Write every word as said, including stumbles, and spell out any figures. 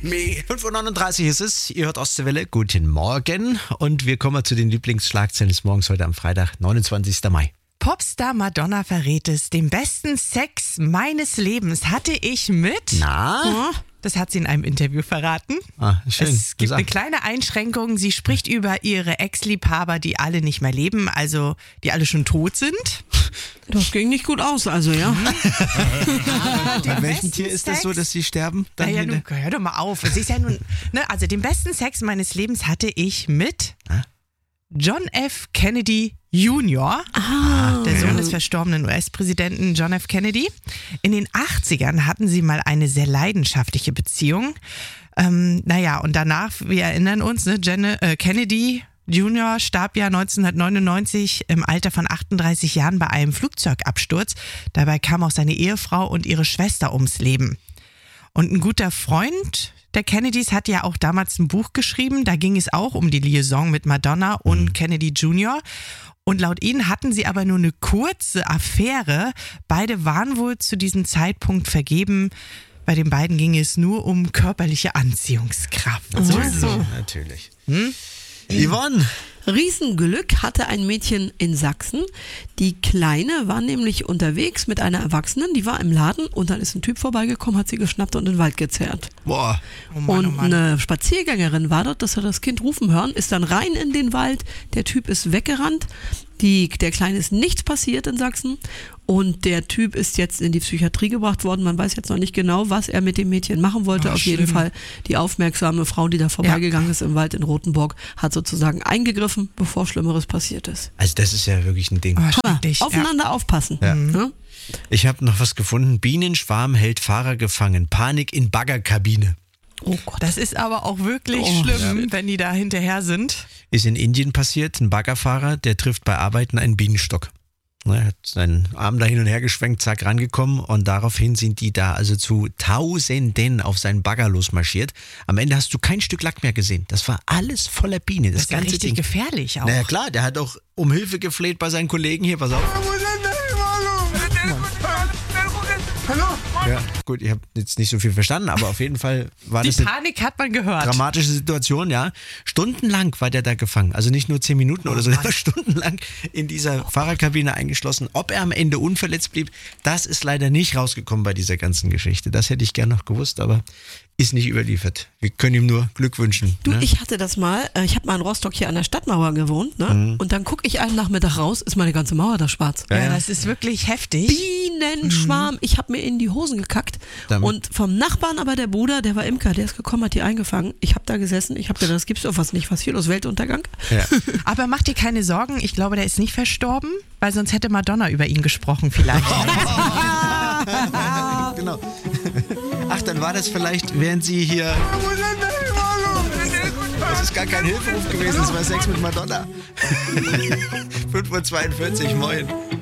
fünf Uhr neununddreißig ist es, ihr hört Ostseewelle, guten Morgen und wir kommen zu den Lieblingsschlagzeilen des Morgens heute am Freitag, neunundzwanzigsten Mai. Popstar Madonna verrät es, den besten Sex meines Lebens hatte ich mit... Na? Oh, das hat sie in einem Interview verraten. Ah, schön. Es gibt Sag. eine kleine Einschränkung. Sie spricht über ihre Ex-Liebhaber, die alle nicht mehr leben, also die alle schon tot sind. Das ging nicht gut aus, also ja. Bei welchem Tier ist das so, dass sie sterben? Dann Naja, hier- nun, hör doch mal auf. Sie ist ja nun, ne, also den besten Sex meines Lebens hatte ich mit John F. Kennedy Junior, Ah, der Sohn des verstorbenen U S-Präsidenten John F. Kennedy. In den achtzigern hatten sie mal eine sehr leidenschaftliche Beziehung. Ähm, naja, und danach, wir erinnern uns, ne, Jen, äh, Kennedy Junior starb ja neunzehnhundertneunundneunzig im Alter von achtunddreißig Jahren bei einem Flugzeugabsturz. Dabei kam auch seine Ehefrau und ihre Schwester ums Leben. Und ein guter Freund der Kennedys hat ja auch damals ein Buch geschrieben. Da ging es auch um die Liaison mit Madonna und mhm. Kennedy Junior Und laut ihnen hatten sie aber nur eine kurze Affäre. Beide waren wohl zu diesem Zeitpunkt vergeben. Bei den beiden ging es nur um körperliche Anziehungskraft. So Oh. ist es, natürlich. Hm? Yvonne, Riesenglück hatte ein Mädchen in Sachsen. Die Kleine war nämlich unterwegs mit einer Erwachsenen, die war im Laden und dann ist ein Typ vorbeigekommen, hat sie geschnappt und in den Wald gezerrt. boah, Oh Mann, oh Und Mann. eine Spaziergängerin war dort, dass er das Kind rufen hören, ist dann rein in den Wald, der Typ ist weggerannt, die, der Kleine ist nichts passiert in Sachsen und der Typ ist jetzt in die Psychiatrie gebracht worden. Man weiß jetzt noch nicht genau, was er mit dem Mädchen machen wollte. Oh, Auf jeden schlimm. Fall die aufmerksame Frau, die da vorbeigegangen ist im Wald in Rotenburg, hat sozusagen eingegriffen, bevor Schlimmeres passiert ist. also das ist ja wirklich ein Ding. Oh, schrecklich. Ja. Aufeinander aufpassen. Ja. Ja? Ich habe noch was gefunden. Bienenschwarm hält Fahrer gefangen. Panik in Baggerkabine. Oh Gott. Das ist aber auch wirklich Oh, schlimm, wenn die da hinterher sind. Ist in Indien passiert. Ein Baggerfahrer, der trifft bei Arbeiten einen Bienenstock. Er hat seinen Arm da hin und her geschwenkt, zack, rangekommen und daraufhin sind die da also zu Tausenden auf seinen Bagger losmarschiert. Am Ende hast du kein Stück Lack mehr gesehen. Das war alles voller Bienen. Das, Das ist ja ganze richtig Ding. gefährlich auch. Naja klar, der hat auch um Hilfe gefleht bei seinen Kollegen hier. Pass auf. Ja, gut, ich habe jetzt nicht so viel verstanden, aber auf jeden Fall war Die das eine Panik hat man gehört. dramatische Situation, ja. Stundenlang war der da gefangen. Also nicht nur zehn Minuten oder so, der war stundenlang in dieser Fahrerkabine eingeschlossen. Ob er am Ende unverletzt blieb, das ist leider nicht rausgekommen bei dieser ganzen Geschichte. Das hätte ich gern noch gewusst, aber ist nicht überliefert. Wir können ihm nur Glück wünschen. Du, ne? ich hatte das mal, äh, ich habe mal in Rostock hier an der Stadtmauer gewohnt, ne? Und dann gucke ich einen Nachmittag raus, ist meine ganze Mauer da schwarz. Ja, Ja, ja. das ist wirklich heftig. Bienenschwarm, ich habe mir in die Hosen gekackt. Damit- Und vom Nachbarn aber der Bruder, der war Imker, der ist gekommen, hat die eingefangen. Ich habe da gesessen, ich habe gedacht, das gibt's doch was nicht, was hier los, Weltuntergang. Ja. Aber mach dir keine Sorgen, ich glaube, der ist nicht verstorben, weil sonst hätte Madonna über ihn gesprochen vielleicht. Genau. Ach, dann war das vielleicht, während sie hier... Das ist gar kein Hilferuf gewesen, das war Sex mit Madonna. fünf Uhr zweiundvierzig, moin.